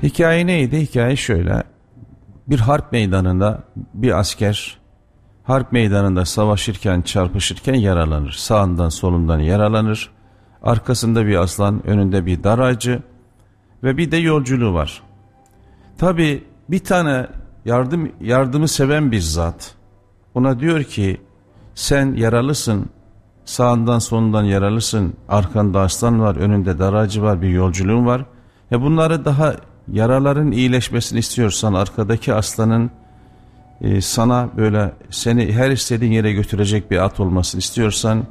Hikaye neydi? Hikaye şöyle. Bir harp meydanında bir asker harp meydanında savaşırken, çarpışırken yaralanır. Sağından solundan yaralanır. Arkasında bir aslan, önünde bir daracı ve bir de yolculuğu var. Tabi bir tane yardımı seven bir zat ona diyor ki sen yaralısın, sağından solundan yaralısın, arkanda aslan var, önünde daracı var, bir yolculuğun var. Bunları daha yaraların iyileşmesini istiyorsan, arkadaki aslanın sana böyle seni her istediğin yere götürecek bir at olmasını istiyorsan,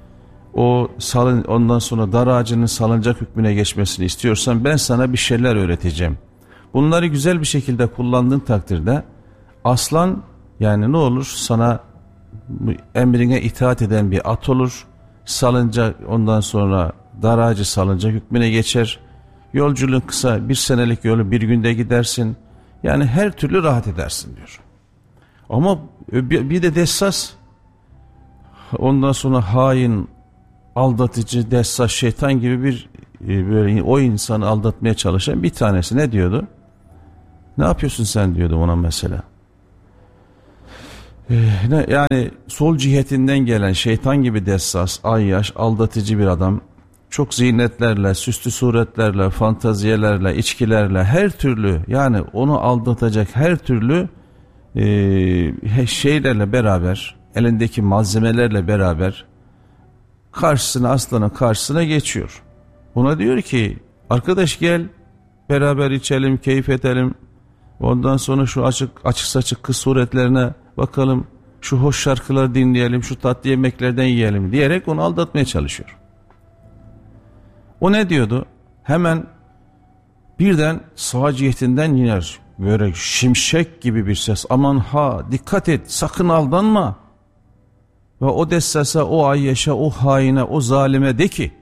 ondan sonra dar ağacının salıncak hükmüne geçmesini istiyorsan ben sana bir şeyler öğreteceğim. Bunları güzel bir şekilde kullandığın takdirde aslan yani ne olur sana emrine itaat eden bir at olur. Salıncak ondan sonra dar ağacı salıncak hükmüne geçer. Yolculuğun kısa, 1 senelik yolu 1 günde gidersin. Yani her türlü rahat edersin diyor. Ama bir de dessas, ondan sonra hain, aldatıcı, dessas, şeytan gibi bir böyle o insanı aldatmaya çalışan bir tanesi ne diyordu? Ne yapıyorsun sen diyordu ona mesela. Yani sol cihetinden gelen şeytan gibi dessas, ayyaş, aldatıcı bir adam. Çok ziynetlerle, süslü suretlerle, fantaziyelerle, içkilerle, her türlü yani onu aldatacak her türlü şeylerle beraber, elindeki malzemelerle beraber aslanın karşısına geçiyor. Ona diyor ki arkadaş gel beraber içelim, keyif edelim. Ondan sonra şu açık saçık kız suretlerine bakalım, şu hoş şarkıları dinleyelim, şu tatlı yemeklerden yiyelim diyerek onu aldatmaya çalışıyor. O ne diyordu? Hemen birden sağ cihetinden iner böyle şimşek gibi bir ses. Aman ha, dikkat et, sakın aldanma. Ve o dessasa, o ayyaşa, o haine, o zalime de ki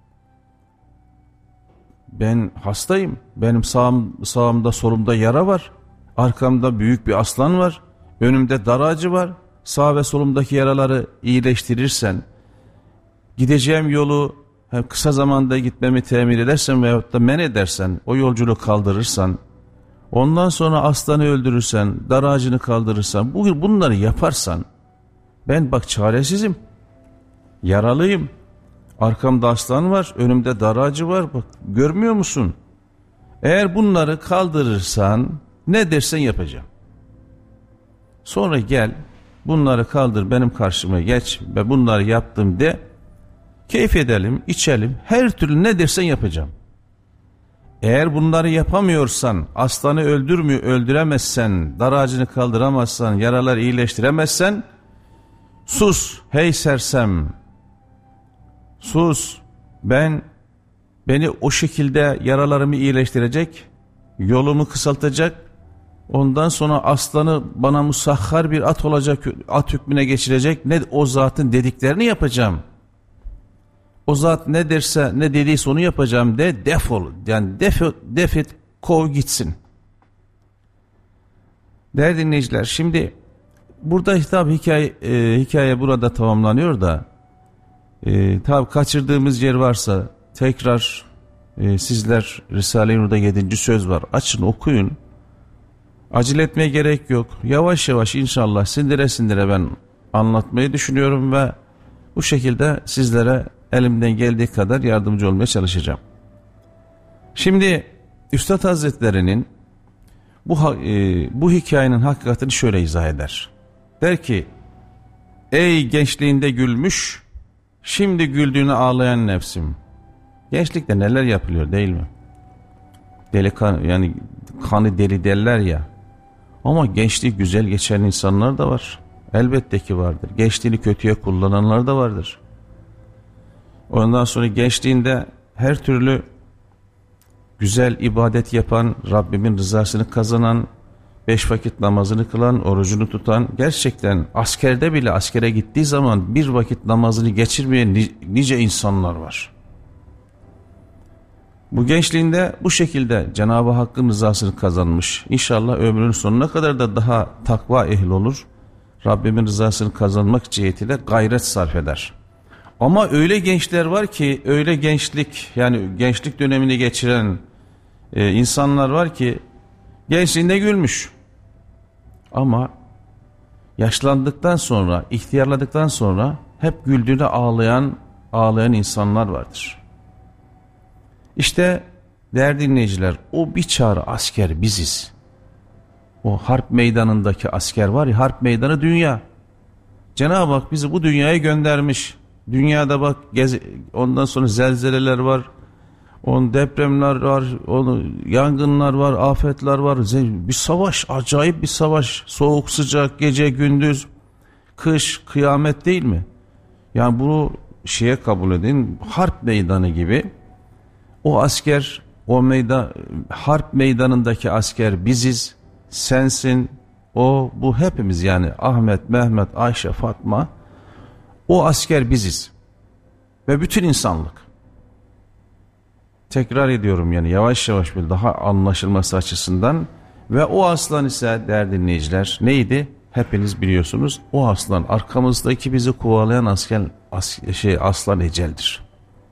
ben hastayım, benim sağımda solumda yara var, arkamda büyük bir aslan var, önümde dar ağacı var. Sağ ve solumdaki yaraları iyileştirirsen, gideceğim yolu hem kısa zamanda gitmemi temin edersen veyahut da men edersen, o yolculuğu kaldırırsan, ondan sonra aslanı öldürürsen, dar ağacını kaldırırsan, bunları yaparsan, ben bak çaresizim, yaralıyım, arkamda aslan var, önümde dar ağacı var, bak görmüyor musun? Eğer bunları kaldırırsan ne dersen yapacağım. Sonra gel, bunları kaldır, benim karşıma geç ve bunları yaptım de, keyif edelim, içelim, her türlü ne dersen yapacağım. Eğer bunları yapamıyorsan, aslanı öldüremezsen, dar ağacını kaldıramazsan, yaraları iyileştiremezsen, sus hey sersem, sus, beni o şekilde yaralarımı iyileştirecek, yolumu kısaltacak, ondan sonra aslanı bana musahhar bir at olacak, at hükmüne geçirecek, ne o zatın dediklerini yapacağım. O zat ne derse, ne dediyse onu yapacağım de, defol. Yani defet, kov gitsin. Değerli dinleyiciler, şimdi burada tabi hikaye burada tamamlanıyor da tabi kaçırdığımız yer varsa tekrar sizler Risale-i Nur'da 7. söz var. Açın, okuyun. Acele etmeye gerek yok. Yavaş yavaş inşallah sindire sindire ben anlatmayı düşünüyorum ve bu şekilde sizlere elimden geldiği kadar yardımcı olmaya çalışacağım. Şimdi Üstad Hazretleri'nin bu hikayenin hakikatini şöyle izah eder. Der ki, ey gençliğinde gülmüş, şimdi güldüğünü ağlayan nefsim. Gençlikte neler yapılıyor değil mi? Delikanlı, yani kanı deli derler ya. Ama gençliği güzel geçen insanlar da var. Elbette ki vardır. Gençliğini kötüye kullananlar da vardır. Ondan sonra gençliğinde her türlü güzel ibadet yapan, Rabbimin rızasını kazanan, 5 vakit namazını kılan, orucunu tutan, gerçekten askerde bile askere gittiği zaman 1 vakit namazını geçirmeyen nice insanlar var. Bu gençliğinde bu şekilde Cenab-ı Hakk'ın rızasını kazanmış. İnşallah ömrünün sonuna kadar da daha takva ehli olur. Rabbimin rızasını kazanmak cihetiyle gayret sarf eder. Ama öyle gençler var ki, öyle gençlik, yani gençlik dönemini geçiren, insanlar var ki gençliğinde gülmüş. Ama yaşlandıktan sonra, ihtiyarladıktan sonra hep güldüğüne ağlayan insanlar vardır. İşte değerli dinleyiciler, o bir çağrı asker biziz. O harp meydanındaki asker var ya, harp meydanı dünya. Cenab-ı Hak bizi bu dünyaya göndermiş. Dünyada bak ondan sonra zelzeleler var, depremler var, yangınlar var, afetler var. Bir savaş, acayip bir savaş. Soğuk, sıcak, gece, gündüz, kış, kıyamet değil mi? Yani bunu kabul edin, harp meydanı gibi. O asker, harp meydanındaki asker biziz, sensin, bu hepimiz, yani Ahmet, Mehmet, Ayşe, Fatma, o asker biziz ve bütün insanlık. Tekrar ediyorum, yani yavaş yavaş bir daha anlaşılması açısından. Ve o aslan ise değerli dinleyiciler neydi? Hepiniz biliyorsunuz, o aslan arkamızdaki bizi kovalayan aslan eceldir.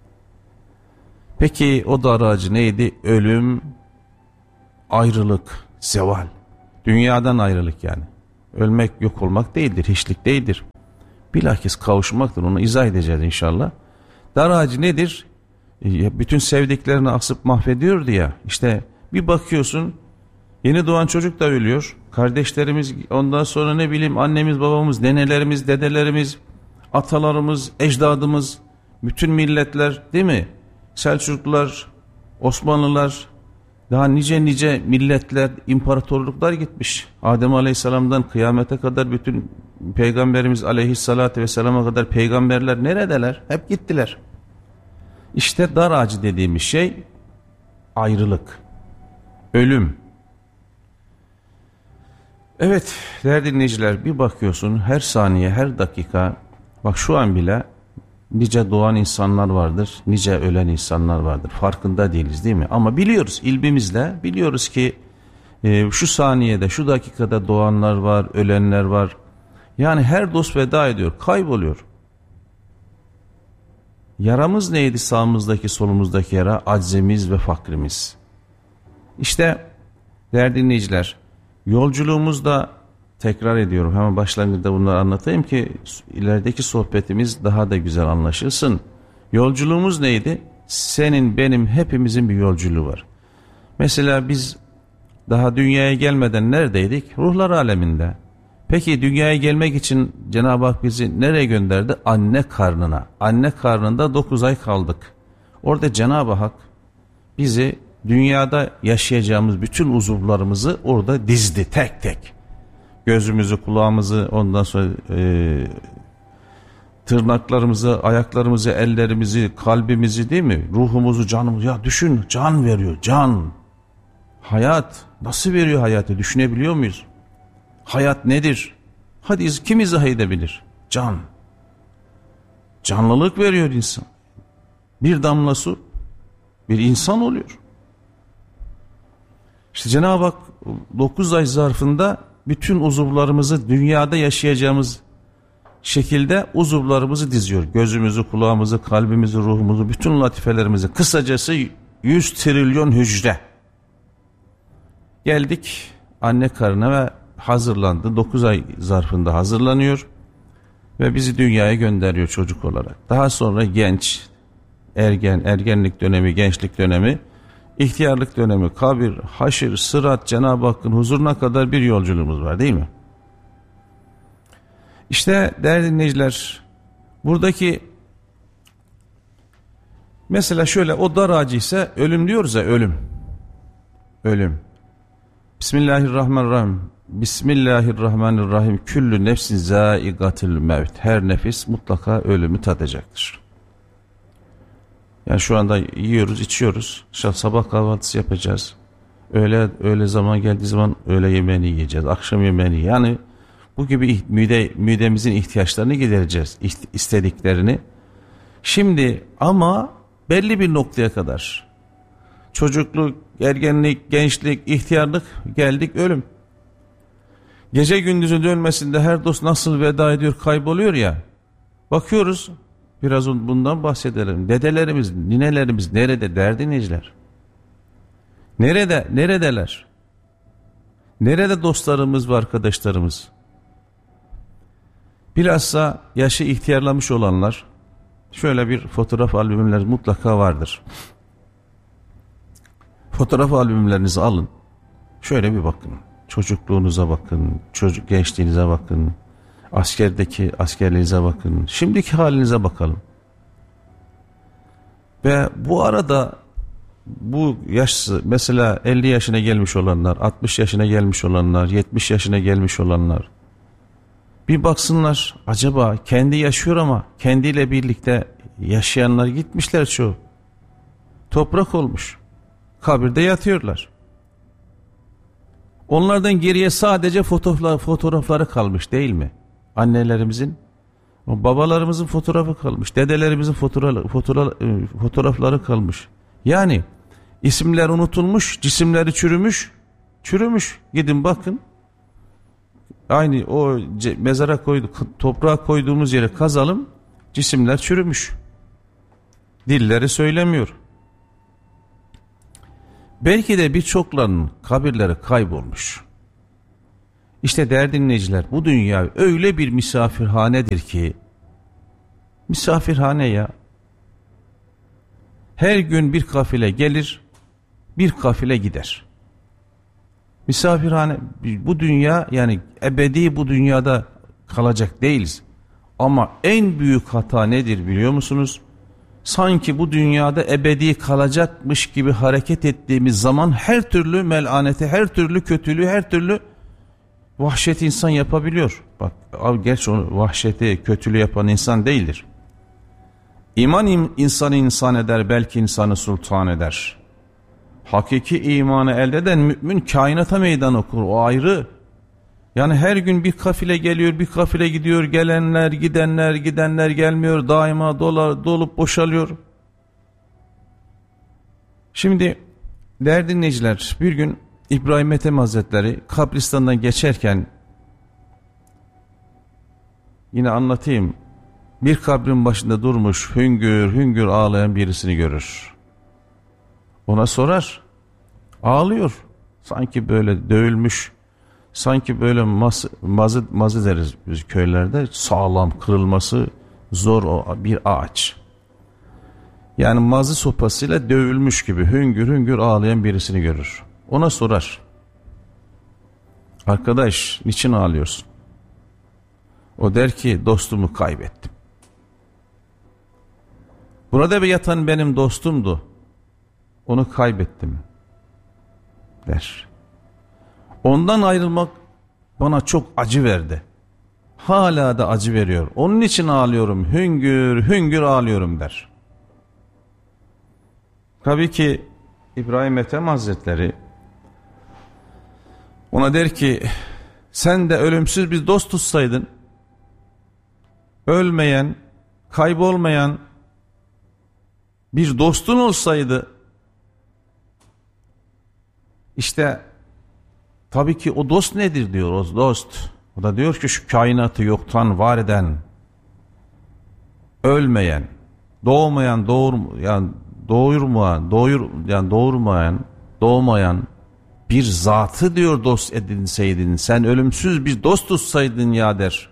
Peki o dar ağacı neydi? Ölüm, ayrılık, zeval. Dünyadan ayrılık yani. Ölmek, yok olmak değildir, hiçlik değildir. Bilakis kavuşmaktır, onu izah edeceğiz inşallah. Dar ağacı nedir? Bütün sevdiklerini asıp mahvediyordu ya. İşte bir bakıyorsun, yeni doğan çocuk da ölüyor. Kardeşlerimiz, ondan sonra ne bileyim annemiz, babamız, nenelerimiz, dedelerimiz, atalarımız, ecdadımız, bütün milletler değil mi? Selçuklular, Osmanlılar, daha nice milletler, imparatorluklar gitmiş. Adem Aleyhisselam'dan kıyamete kadar bütün Peygamberimiz Aleyhisselatü Vesselam'a kadar peygamberler neredeler? Hep gittiler. İşte dar ağacı dediğimiz şey ayrılık, ölüm. Evet değerli dinleyiciler, bir bakıyorsun her saniye, her dakika, bak şu an bile nice doğan insanlar vardır, nice ölen insanlar vardır. Farkında değiliz değil mi? Ama biliyoruz, ilmimizle biliyoruz ki şu saniyede, şu dakikada doğanlar var, ölenler var. Yani her dost veda ediyor, kayboluyor. Yaramız neydi sağımızdaki, solumuzdaki yara? Aczimiz ve fakrimiz. İşte değerli dinleyiciler, yolculuğumuzda, tekrar ediyorum, hemen başlangıçta bunları anlatayım ki ilerideki sohbetimiz daha da güzel anlaşılsın. Yolculuğumuz neydi? Senin, benim, hepimizin bir yolculuğu var. Mesela biz daha dünyaya gelmeden neredeydik? Ruhlar aleminde. Peki dünyaya gelmek için Cenab-ı Hak bizi nereye gönderdi? Anne karnına. Anne karnında 9 ay kaldık. Orada Cenab-ı Hak bizi dünyada yaşayacağımız bütün uzuvlarımızı orada dizdi tek tek. Gözümüzü, kulağımızı, ondan sonra tırnaklarımızı, ayaklarımızı, ellerimizi, kalbimizi değil mi? Ruhumuzu, canımızı. Ya düşün, can veriyor, can. Hayat. Nasıl veriyor hayatı? Düşünebiliyor muyuz? Hayat nedir? Hadi kim izah edebilir? Can. Canlılık veriyor insan. Bir damla su bir insan oluyor. İşte Cenab-ı Hak 9 ay zarfında bütün uzuvlarımızı, dünyada yaşayacağımız şekilde uzuvlarımızı diziyor. Gözümüzü, kulağımızı, kalbimizi, ruhumuzu, bütün latifelerimizi. Kısacası 100 trilyon hücre. Geldik anne karnına ve hazırlandı. 9 ay zarfında hazırlanıyor ve bizi dünyaya gönderiyor çocuk olarak. Daha sonra genç, ergenlik dönemi, gençlik dönemi, ihtiyarlık dönemi, kabir, haşir, sırat, Cenab-ı Hakk'ın huzuruna kadar bir yolculuğumuz var değil mi? İşte değerli dinleyiciler, buradaki mesela şöyle, o dar ağacı ise ölüm diyoruz ya, ölüm. Ölüm. Bismillahirrahmanirrahim. Bismillahirrahmanirrahim. Küllü nefsin zâigatil mevt. Her nefis mutlaka ölümü tadacaktır. Yani şu anda yiyoruz, içiyoruz. Sabah kahvaltısı yapacağız. Öğle zaman geldiği zaman öğle yemeğini yiyeceğiz. Akşam yemeğini. Yani bu gibi midemizin ihtiyaçlarını gidereceğiz. İstediklerini. Şimdi ama belli bir noktaya kadar. Çocukluk, ergenlik, gençlik, ihtiyarlık, geldik ölüm. Gece gündüzün dönmesinde her dost nasıl veda ediyor, kayboluyor ya. Bakıyoruz, biraz bundan bahsedelim. Dedelerimiz, ninelerimiz nerede değerli dinleyiciler? Neredeler? Nerede dostlarımız ve arkadaşlarımız? Bilhassa yaşı ihtiyarlamış olanlar, şöyle bir fotoğraf albümler mutlaka vardır. Fotoğraf albümlerinizi alın. Şöyle bir bakın. Çocukluğunuza bakın, gençliğinize bakın, askerliğinize bakın, şimdiki halinize bakalım. Ve bu arada bu mesela 50 yaşına gelmiş olanlar, 60 yaşına gelmiş olanlar, 70 yaşına gelmiş olanlar bir baksınlar, acaba kendi yaşıyor ama kendiyle birlikte yaşayanlar gitmişler çoğu. Toprak olmuş. Kabirde yatıyorlar. Onlardan geriye sadece fotoğrafları kalmış değil mi? Annelerimizin, babalarımızın fotoğrafı kalmış. Dedelerimizin fotoğrafları kalmış. Yani isimler unutulmuş, cisimleri çürümüş. Gidin bakın. Aynı o mezara toprağa koyduğumuz yere kazalım, cisimler çürümüş. Dilleri söylemiyor. Belki de birçoklarının kabirleri kaybolmuş. İşte değerli dinleyiciler, bu dünya öyle bir misafirhanedir ki, misafirhane ya. Her gün bir kafile gelir, bir kafile gider. Misafirhane, bu dünya, yani ebedi bu dünyada kalacak değiliz. Ama en büyük hata nedir biliyor musunuz? Sanki bu dünyada ebedi kalacakmış gibi hareket ettiğimiz zaman her türlü melaneti, her türlü kötülüğü, her türlü vahşet insan yapabiliyor. Bak, gerçi onu vahşeti, kötülüğü yapan insan değildir. İman insanı insan eder, belki insanı sultan eder. Hakiki imanı elde eden mümin kainata meydan okur, o ayrı. Yani her gün bir kafile geliyor, bir kafile gidiyor, gidenler gelmiyor, daima dolup boşalıyor. Şimdi değerli dinleyiciler, bir gün İbrahim Ethem Hazretleri kabristandan geçerken, yine anlatayım, bir kabrin başında durmuş hüngür hüngür ağlayan birisini görür. Ona sorar, ağlıyor, sanki böyle dövülmüş, sanki böyle mazı deriz biz köylerde, sağlam, kırılması zor bir ağaç. Yani mazı sopasıyla dövülmüş gibi hüngür hüngür ağlayan birisini görür. Ona sorar, arkadaş niçin ağlıyorsun? O der ki, dostumu kaybettim. Burada bir yatan benim dostumdu, onu kaybettim der. Ondan ayrılmak bana çok acı verdi. Hala da acı veriyor. Onun için ağlıyorum, hüngür hüngür ağlıyorum der. Tabii ki İbrahim Ethem Hazretleri ona der ki, sen de ölümsüz bir dost tutsaydın, ölmeyen, kaybolmayan bir dostun olsaydı, işte tabii ki o dost nedir diyor o dost. O da diyor ki, şu kainatı yoktan var eden, ölmeyen, doğmayan, doğmayan bir zatı diyor dost edinseydin, sen ölümsüz bir dost tutsaydın ya der.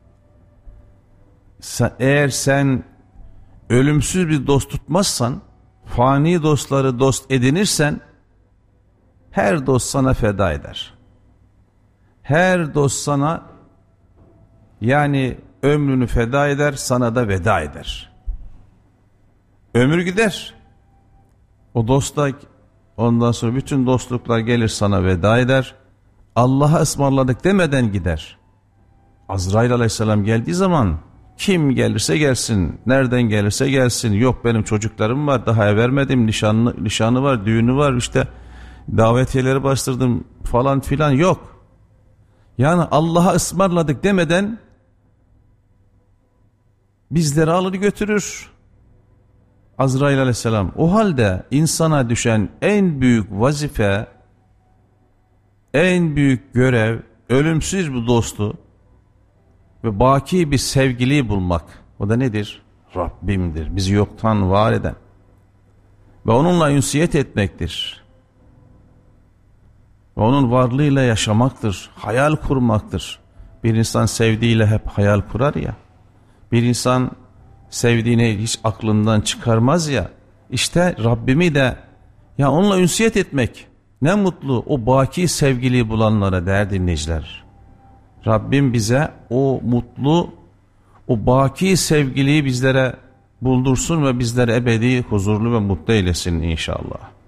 Eğer sen ölümsüz bir dost tutmazsan, fani dostları dost edinirsen, her dost sana feda eder. Her dost sana, yani ömrünü feda eder, sana da veda eder. Ömür gider. O dostla, ondan sonra bütün dostluklar gelir sana veda eder. Allah'a ısmarladık demeden gider. Azrail aleyhisselam geldiği zaman, kim gelirse gelsin, nereden gelirse gelsin, yok benim çocuklarım var, daha vermedim, nişanı var, düğünü var, işte davetiyeleri bastırdım falan filan, yok. Yani Allah'a ısmarladık demeden bizleri alır götürür Azrail aleyhisselam. O halde insana düşen en büyük vazife, en büyük görev, ölümsüz bir dostu ve baki bir sevgiliyi bulmak. O da nedir? Rabbimdir. Bizi yoktan var eden ve onunla ünsiyet etmektir. Onun varlığıyla yaşamaktır, hayal kurmaktır. Bir insan sevdiğiyle hep hayal kurar ya, bir insan sevdiğini hiç aklından çıkarmaz ya, işte Rabbimi de ya onunla ünsiyet etmek ne mutlu o baki sevgiliyi bulanlara değerli dinleyiciler. Rabbim bize o mutlu, o baki sevgiliyi bizlere buldursun ve bizleri ebedi huzurlu ve mutlu eylesin inşallah.